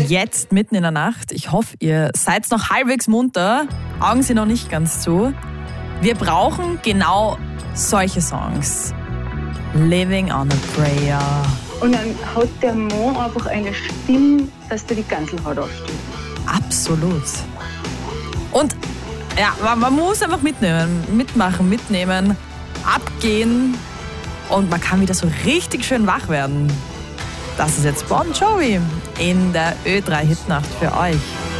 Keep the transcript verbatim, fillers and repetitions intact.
Jetzt mitten in der Nacht. Ich hoffe, ihr seid noch halbwegs munter. Augen sind noch nicht ganz zu. Wir brauchen genau solche Songs. Living on a Prayer. Und dann hat der Mann einfach eine Stimme, dass dir die Gänsehaut aufsteht. Absolut. Und ja, man, man muss einfach mitnehmen, mitmachen, mitnehmen, abgehen und man kann wieder so richtig schön wach werden. Das ist jetzt Bon Jovi in der Ö drei Hitnacht für euch.